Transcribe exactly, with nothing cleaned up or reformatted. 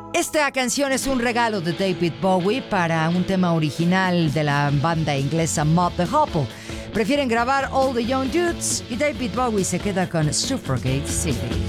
Esta canción es un regalo de David Bowie para un tema original de la banda inglesa Mod the Hoople. Prefieren grabar All the Young Dudes y David Bowie se queda con Suffragette City.